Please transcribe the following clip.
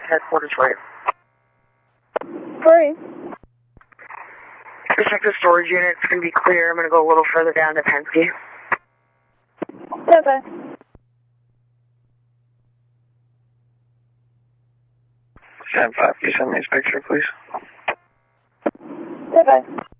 headquarters right. Hurry. Just check the storage unit. It's going to be clear. I'm going to go a little further down to Penske. Bye-bye. 10-5, can you send me this picture, please? Bye-bye.